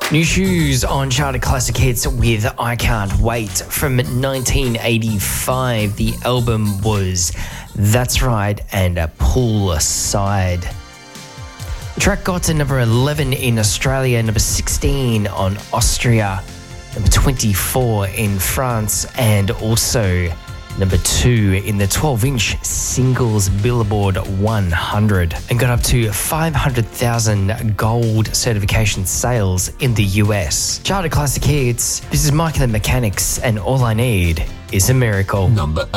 New Shoes on Charted Classic Hits with I Can't Wait from 1985. The album was That's Right and Poolside. The track got to number 11 in Australia, number 16 on Austria, number 24 in France, and also number 2 in the 12-inch singles Billboard 100, and got up to 500,000 gold certification sales in the US. Charted Classic Hits, this is Mike and the Mechanics, and All I Need is a Miracle. Number 8.